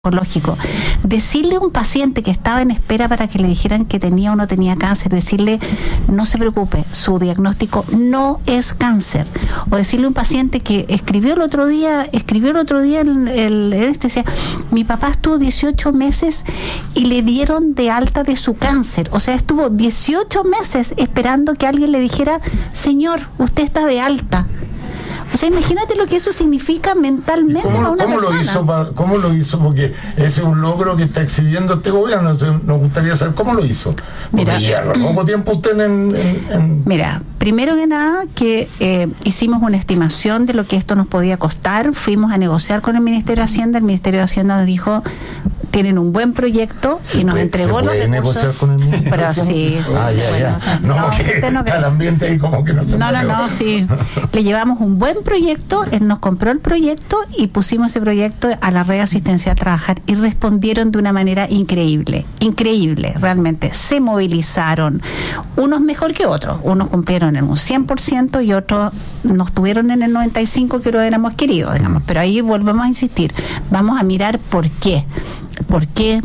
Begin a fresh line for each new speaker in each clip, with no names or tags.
oncológico, decirle a un paciente que estaba en espera para que le dijeran que tenía o no tenía cáncer, decirle no se preocupe, su diagnóstico no es cáncer, o decirle a un paciente que escribió el otro día decía, mi papá estuvo 18 meses y le dieron de alta de su cáncer, o sea, estuvo 18 meses esperando que alguien le dijera, señor, usted está de alta. O sea, imagínate lo que eso significa mentalmente a una persona.
¿Cómo lo hizo? Porque ese es un logro que está exhibiendo este gobierno. Nos gustaría saber cómo lo hizo. Porque lleva poco tiempo usted en...
Mira, primero que nada, que hicimos una estimación de lo que esto nos podía costar. Fuimos a negociar con el Ministerio de Hacienda. El Ministerio de Hacienda nos dijo, tienen un buen proyecto y nos entregó los recursos.
Negociar con el Ministerio?
Pero sí.
Ya. Está el ambiente ahí como que no se
No, sí. Le llevamos un buen proyecto, él nos compró el proyecto y pusimos ese proyecto a la red asistencial a trabajar y respondieron de una manera increíble, realmente. Se movilizaron, unos mejor que otros, unos cumplieron en un 100% y otros no estuvieron en el 95% que lo hubiéramos querido, digamos, pero ahí volvemos a insistir, vamos a mirar por qué. ¿Por qué?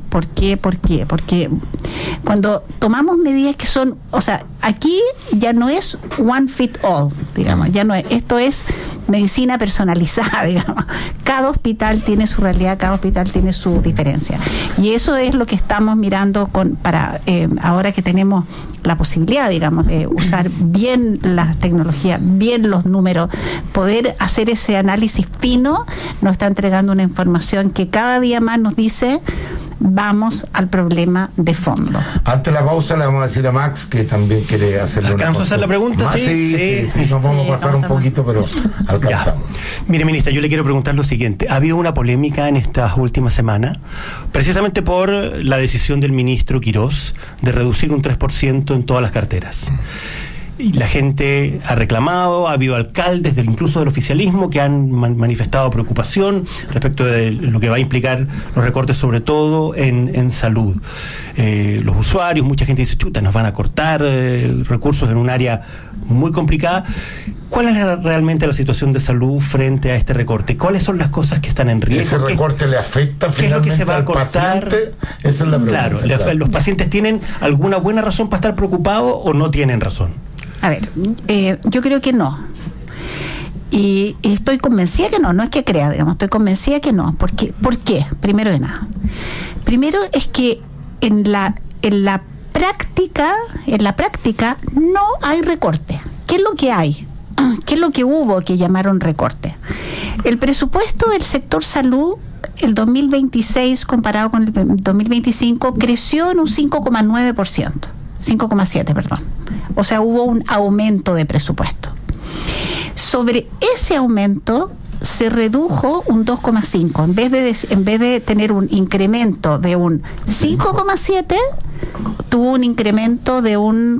Porque cuando tomamos medidas que son, o sea, aquí ya no es one fit all, digamos, ya no es, esto es medicina personalizada, digamos. Cada hospital tiene su realidad, cada hospital tiene su diferencia. Y eso es lo que estamos mirando para ahora que tenemos la posibilidad, digamos, de usar bien las tecnologías, bien los números, poder hacer ese análisis fino, nos está entregando una información que cada día más nos dice vamos al problema de fondo.
Antes de la pausa le vamos a decir a Max que también quiere hacerle una
¿Alcanzo a hacer la pregunta?
Sí, nos vamos a pasar un poquito, pero alcanzamos.
Ya. Mire, ministra, yo le quiero preguntar lo siguiente. Ha habido una polémica en estas últimas semanas, precisamente por la decisión del ministro Quirós de reducir un 3% en todas las carteras. Y la gente ha reclamado, ha habido alcaldes incluso del oficialismo que han manifestado preocupación respecto de lo que va a implicar los recortes, sobre todo en salud. Los usuarios, mucha gente dice, chuta, nos van a cortar recursos en un área muy complicada. ¿Cuál es realmente la situación de salud frente a este recorte? ¿Cuáles son las cosas que están en riesgo?
¿Ese recorte le afecta finalmente
¿qué es lo que se va a
cortar? Paciente? Esa es la pregunta.
Claro, ¿los pacientes tienen alguna buena razón para estar preocupados o no tienen razón?
A ver, yo creo que no. Y estoy convencida que no es que crea, digamos, estoy convencida que no. ¿Por qué? Primero de nada. Primero es que en la práctica no hay recorte. ¿Qué es lo que hay? ¿Qué es lo que hubo que llamaron recorte? El presupuesto del sector salud, el 2026 comparado con el 2025, creció en un 5,9%. 5,7, perdón. O sea, hubo un aumento de presupuesto. Sobre ese aumento se redujo un 2,5. En vez de tener un incremento de un 5,7, tuvo un incremento de un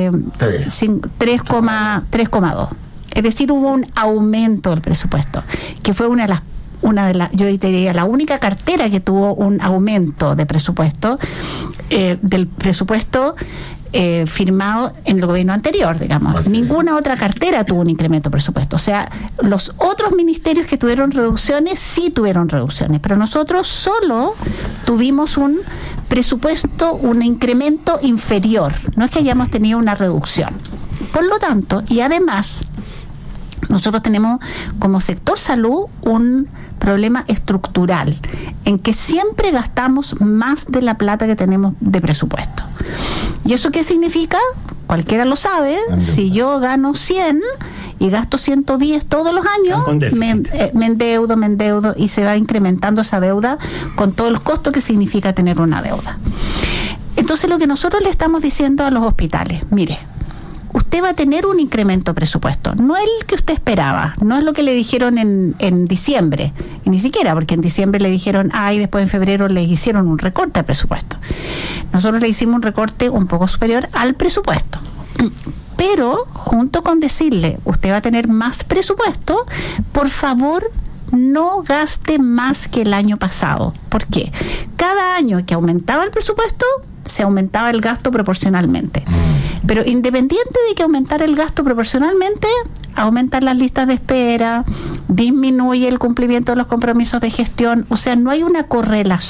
3,2. Es decir, hubo un aumento del presupuesto, que fue yo diría la única cartera que tuvo un aumento de presupuesto, del presupuesto firmado en el gobierno anterior, digamos. Así. Ninguna otra cartera tuvo un incremento de presupuesto. O sea, los otros ministerios que tuvieron reducciones, sí tuvieron reducciones, pero nosotros solo tuvimos un presupuesto, un incremento inferior. No es que hayamos tenido una reducción. Por lo tanto, y además, nosotros tenemos como sector salud un problema estructural en que siempre gastamos más de la plata que tenemos de presupuesto. ¿Y eso qué significa? Cualquiera lo sabe. Si yo gano 100 y gasto 110 todos los años, me endeudo y se va incrementando esa deuda con todo el costo que significa tener una deuda. Entonces, lo que nosotros le estamos diciendo a los hospitales, mire, usted va a tener un incremento de presupuesto, no el que usted esperaba, no es lo que le dijeron en diciembre, y ni siquiera, porque en diciembre le dijeron, y después en febrero le hicieron un recorte al presupuesto. Nosotros le hicimos un recorte un poco superior al presupuesto, pero junto con decirle, usted va a tener más presupuesto, por favor, no gaste más que el año pasado. ¿Por qué? Cada año que aumentaba el presupuesto, se aumentaba el gasto proporcionalmente. Pero independiente de que aumentara el gasto proporcionalmente, aumentan las listas de espera, disminuye el cumplimiento de los compromisos de gestión, o sea, no hay una correlación